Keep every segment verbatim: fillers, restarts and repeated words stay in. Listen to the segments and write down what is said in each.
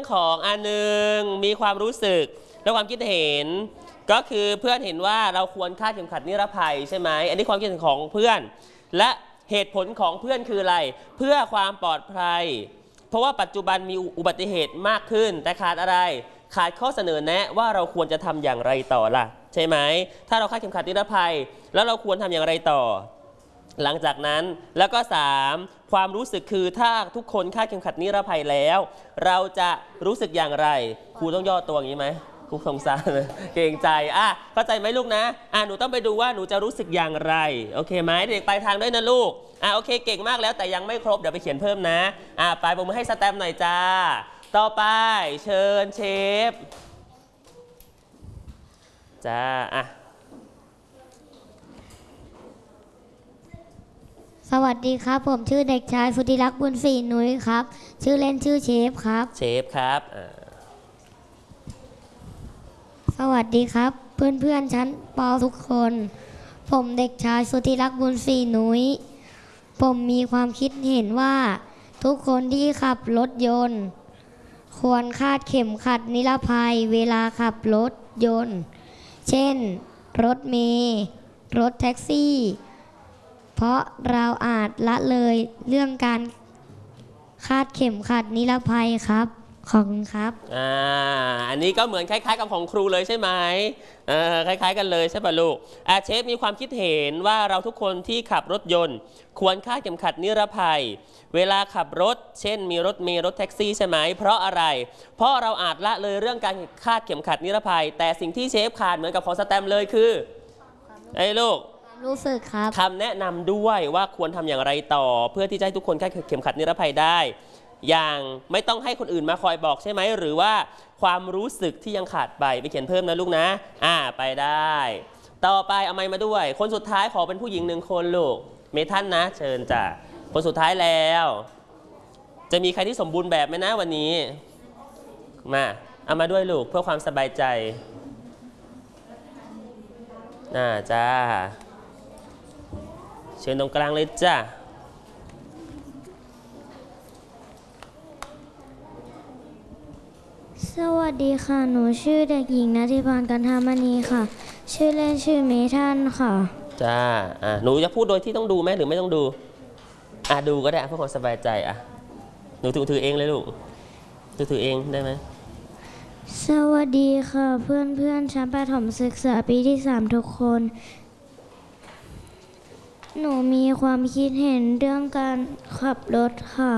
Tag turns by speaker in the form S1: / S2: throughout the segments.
S1: ของอันหนึ่งมีความรู้สึกและความคิดเห็นก็คือเพื่อนเห็นว่าเราควรคาดเข็มขัดนิรภัยใช่ไหมอันนี้ความคิดเห็นของเพื่อนและเหตุผลของเพื่อนคืออะไรเพื่อความปลอดภัยเพราะว่าปัจจุบันมีอุบัติเหตุมากขึ้นแต่ขาดอะไรขาดข้อเสนอแนะว่าเราควรจะทำอย่างไรต่อล่ะใช่ไหมถ้าเราคาดเข็มขัดนิรภัยแล้วเราควรทำอย่างไรต่อหลังจากนั้นแล้วก็สามความรู้สึกคือถ้าทุกคนคาดเข็มขัดนิรภัยแล้วเราจะรู้สึกอย่างไรครูต้องย่อตัวอย่างนี้ไหมครูสงสารเกรงใจอ่ะเข้าใจไหมลูกนะอ่ะหนูต้องไปดูว่าหนูจะรู้สึกอย่างไรโอเคไหมเด็กไปทางด้วยนะลูกอ่ะโอเคเก่งมากแล้วแต่ยังไม่ครบเดี๋ยวไปเขียนเพิ่มนะอ่ะไปปรบมือให้สแตมป์หน่อยจ้าต่อไปเชิญเชฟจ้าอ่ะ
S2: สวัสดีครับผมชื่อเด็กชายสุธิรักษ์บุญศรีนุ้ยครับชื่อเล่นชื่อเชฟครับ
S1: เชฟครับ
S2: สวัสดีครับเพื่อนๆชั้นป.ทุกคนผมเด็กชายสุธิรักษ์บุญศรีนุ้ยผมมีความคิดเห็นว่าทุกคนที่ขับรถยนต์ควรคาดเข็มขัดนิรภัยเวลาขับรถยนต์เช่นรถเมล์รถแท็กซี่เพราะเราอาจละเลยเรื่องการคาดเข็มขัดนิรภัยครับขอบคุณครับ
S1: อ่าอันนี้ก็เหมือนคล้ายๆกับของครูเลยใช่ไหมเออคล้ายๆกันเลยใช่ป่ะลูกอาเชฟมีความคิดเห็นว่าเราทุกคนที่ขับรถยนต์ควรคาดเข็มขัดนิรภัยเวลาขับรถเช่นมีรถเมล์รถแท็กซี่ใช่ไหมเพราะอะไรเพราะเราอาจละเลยเรื่องการคาดเข็มขัดนิรภัยแต่สิ่งที่เชฟขาดเหมือนกับของสแตมป์เลยคือไอ้ลูก
S2: รู้สึกครับ
S1: คำแนะนำด้วยว่าควรทำอย่างไรต่อเพื่อที่จะให้ทุกคนคาดเข็มขัดนิรภัยได้อย่างไม่ต้องให้คนอื่นมาคอยบอกใช่ไหมหรือว่าความรู้สึกที่ยังขาดไปไปเขียนเพิ่มนะลูกนะอ่าไปได้ต่อไปเอาไมค์มาด้วยคนสุดท้ายขอเป็นผู้หญิงหนึ่งคนลูกเมทันนะเชิญจ้ะคนสุดท้ายแล้วจะมีใครที่สมบูรณ์แบบไหมนะวันนี้มาเอามาด้วยลูกเพื่อความสบายใจน่าจ้าเชิญตรงกลางเลยจ้า
S2: สวัสดีค่ะหนูชื่อเด็กหญิงณทิพรกันธามณีค่ะชื่อเล่นชื่อเมทันค่ะ
S1: จ้าอ่ะหนูจะพูดโดยที่ต้องดูไหมหรือไม่ต้องดูอ่ะดูก็ได้เพื่อความสบายใจอ่ะหนูถือถือเองเลยลูกถือถือเองได้ไหม
S2: สวัสดีค่ะเพื่อนเพื่อนชั้นประถมศึกษาปีที่สามทุกคนหนูมีความคิดเห็นเรื่องการขับรถค่ะ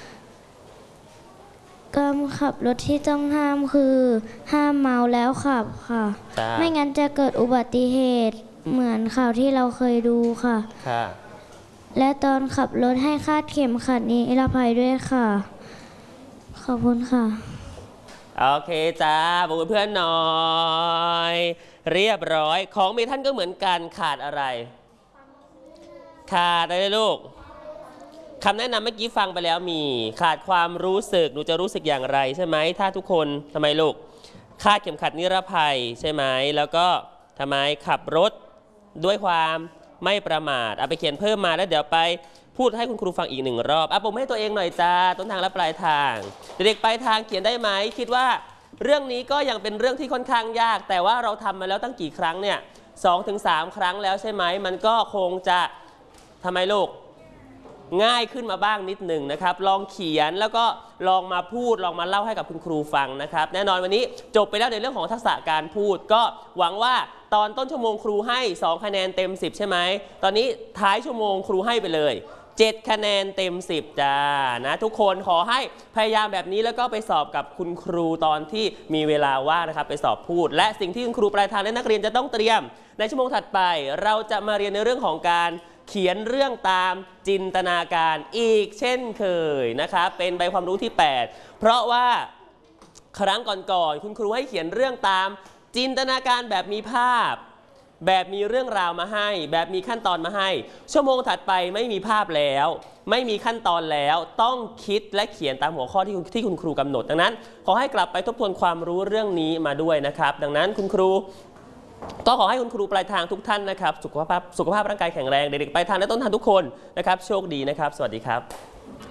S2: การขับรถที่ต้องห้ามคือห้ามเมาแล้วขับค่ะไม่งั้นจะเกิดอุบัติเหตุเหมือนข่าวที่เราเคยดูค่ะและตอนขับรถให้คาดเข็มขัดนิรภัยด้วยค่ะขอบคุณค่ะ
S1: โอเคจ้าบอกเพื่อนหน่อยเรียบร้อยของเมทันก็เหมือนกันขาดอะไรขาดอะไรลูกคำแนะนำเมื่อกี้ฟังไปแล้วมีขาดความรู้สึกหนูจะรู้สึกอย่างไรใช่ไหมถ้าทุกคนทำไมลูกคาดเข็มขัดนิรภัยใช่ไหมแล้วก็ทำไมขับรถด้วยความไม่ประมาทเอาไปเขียนเพิ่มมาแล้วเดี๋ยวไปพูดให้คุณครูฟังอีกหนึ่งรอบอ่ะผมให้ตัวเองหน่อยจ้าต้นทางและปลายทางเด็กปลายทางเขียนได้ไหมคิดว่าเรื่องนี้ก็ยังเป็นเรื่องที่ค่อนข้างยากแต่ว่าเราทำมาแล้วตั้งกี่ครั้งเนี่ยสองถึงสามครั้งแล้วใช่ไหมมันก็คงจะทำไมลูกง่ายขึ้นมาบ้างนิดหนึ่งนะครับลองเขียนแล้วก็ลองมาพูดลองมาเล่าให้กับคุณครูฟังนะครับแน่นอนวันนี้จบไปแล้วในเรื่องของทักษะการพูดก็หวังว่าตอนต้นชั่วโมงครูให้สองคะแนนเต็มสิบใช่ไหมตอนนี้ท้ายชั่วโมงครูให้ไปเลยเจ็ดคะแนนเต็มสิบจ้านะทุกคนขอให้พยายามแบบนี้แล้วก็ไปสอบกับคุณครูตอนที่มีเวลาว่างนะครับไปสอบพูดและสิ่งที่คุณครูปลายทางและนักเรียนจะต้องเตรียมในชั่วโมงถัดไปเราจะมาเรียนในเรื่องของการเขียนเรื่องตามจินตนาการอีกเช่นเคยนะครับเป็นใบความรู้ที่แปดเพราะว่าครั้งก่อนๆคุณครูให้เขียนเรื่องตามจินตนาการแบบมีภาพแบบมีเรื่องราวมาให้แบบมีขั้นตอนมาให้ชั่วโมงถัดไปไม่มีภาพแล้วไม่มีขั้นตอนแล้วต้องคิดและเขียนตามหัวข้อที่ที่คุณครูกำหนดดังนั้นขอให้กลับไปทบทวนความรู้เรื่องนี้มาด้วยนะครับดังนั้นคุณครูก็ขอให้คุณครูปลายทางทุกท่านนะครับสุขภาพสุขภาพร่างกายแข็งแรงเด็กๆปลายทางและต้นทางทุกคนนะครับโชคดีนะครับสวัสดีครับ